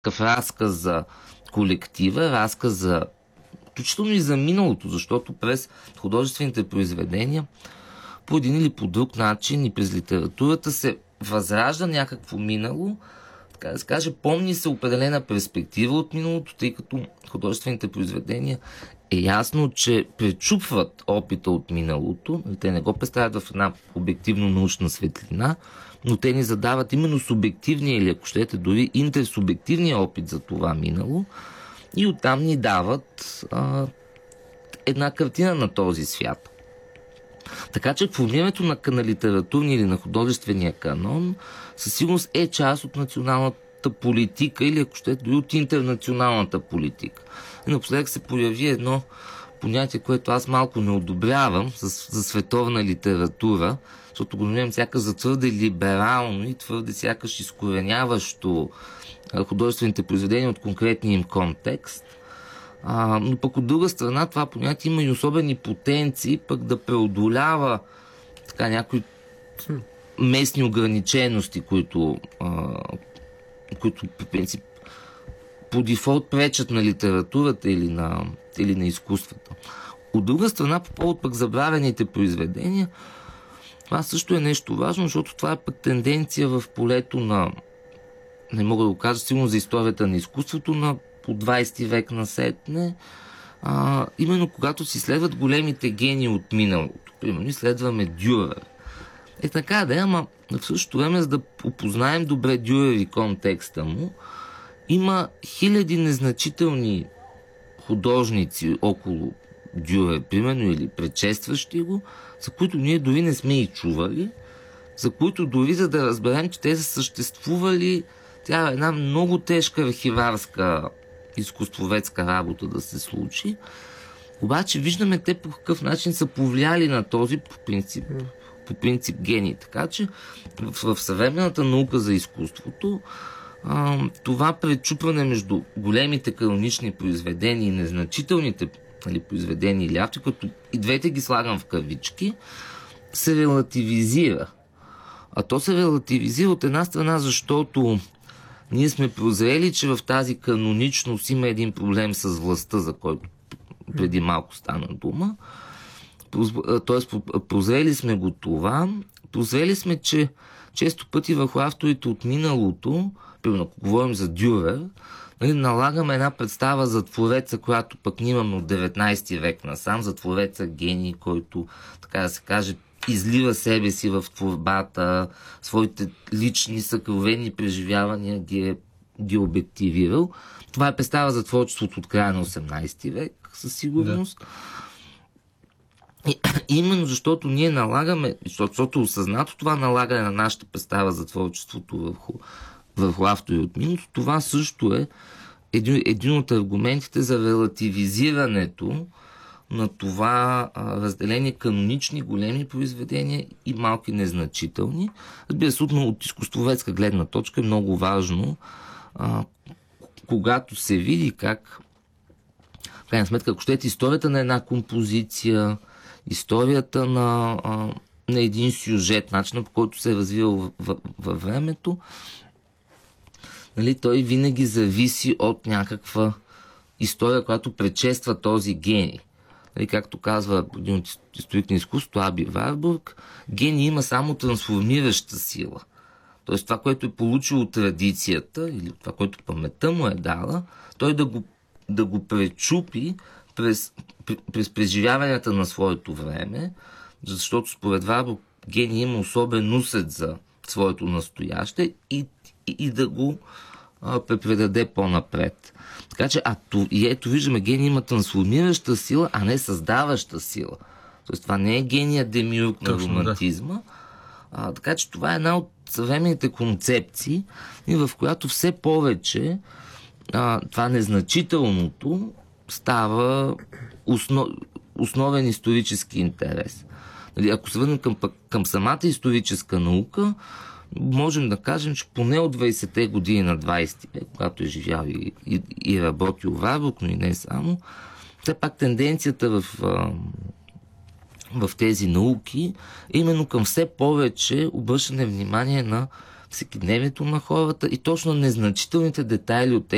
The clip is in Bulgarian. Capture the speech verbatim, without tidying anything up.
такъв разказ за колектива, разказ за включително и за миналото, защото през художествените произведения по един или по друг начин и през литературата се възражда някакво минало, така да се каже, помни се определена перспектива от миналото, тъй като художествените произведения е ясно, че пречупват опита от миналото, те не го представят в една обективно научна светлина, но те ни задават именно субективния или, ако щете, дори интерсубективния опит за това минало и оттам ни дават а, една картина на този свят. Така че формирането на, на литературния или на художествения канон със сигурност е част от националната политика или, ако щете, дори от интернационалната политика. И напоследък се появи едно понятие, което аз малко не одобрявам за, за световна литература, защото го намирам сякаш за твърде либерално и твърде сякаш изкореняващо художествените произведения от конкретния им контекст. А, но пък от друга страна това понятие има и особени потенции пък да преодолява така някои местни ограничености, които, а, които по принцип по дефолт пречат на литературата или на, или на изкуствата. От друга страна, по повод пък забравените произведения, това също е нещо важно, защото това е пък тенденция в полето на, не мога да го кажа сигурно за историята на изкуството, на по двайсети век насетне, а, именно когато се изследват големите гении от миналото. Примерно изследваме Дюрер. Е така да е, ама в същото време, за да опознаем добре Дюрер и контекста му, има хиляди незначителни художници около Дюрер, примерно, или предшестващи го, за които ние дори не сме и чували, за които дори за да разберем, че те са съществували, тя е една много тежка архиварска изкуствоведска работа да се случи. Обаче виждаме те по какъв начин са повлияли на този по принцип, по принцип гений. Така че в, в съвременната наука за изкуството а, това пречупване между големите канонични произведения и незначителните, нали, произведения или автори, като и двете ги слагам в кавички, се релативизира. А то се релативизира от една страна, защото ние сме прозрели, че в тази каноничност има един проблем с властта, за който преди малко стана дума. Тоест, прозрели сме го това. Прозрели сме, че често пъти върху авторите от миналото, примерно ако говорим за Дюрер, нали, налагаме една представа за твореца, която пък ние имаме от деветнайсети век насам, за твореца гений, който, така да се каже, излива себе си в творбата, своите лични съкровени преживявания ги е, ги е обективирал. Това е представа за творчеството от края на осемнайсети век, със сигурност. Да. И, именно защото ние налагаме, защото, защото осъзнато това налагане на нашата представа за творчеството върху, върху автори от миналото, това също е един, един от аргументите за релативизирането на това а, разделение канонични големи произведения и малки незначителни. Разбира се, от изкуствоведска гледна точка е много важно, а, когато се види как, в крайна сметка, ако щете, историята на една композиция, историята на, а, на един сюжет, начинът, по който се е развивал във времето, нали, той винаги зависи от някаква история, която предшества този гений. И както казва един от историк на изкуството Аби Варбург, гений има само трансформираща сила. Тоест това, което е получило традицията или това, което паметта му е дала, той да го, да го пречупи през, през преживяванията на своето време, защото според Варбург гений има особен усет за своето настояще и, и, и да го а, препредаде по-напред. Така че, а, и ето виждаме, гений има трансформираща сила, а не създаваща сила. Тоест това не е гения демиург на романтизма. Да. А, така че това е една от съвременните концепции, и в която все повече а, това незначителното става основ, основен исторически интерес. Нали, ако се върнем към, към самата историческа наука, можем да кажем, че поне от двайсетте години на двайсети век, когато е живял и, и, и работил Варбург, но и не само, все пак тенденцията в, в тези науки е именно към все повече обръщане внимание на всекидневието на хората и точно незначителните детайли от